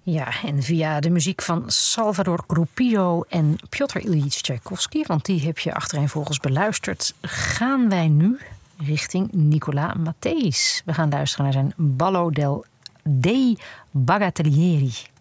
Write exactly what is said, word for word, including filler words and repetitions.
Ja, en via de muziek van Salvador Gruppillo en Piotr Ilyich Tchaikovsky, want die heb je achtereenvolgens beluisterd, gaan wij nu richting Nicola Matthäus. We gaan luisteren naar zijn Ballo del dei Bagatelieri.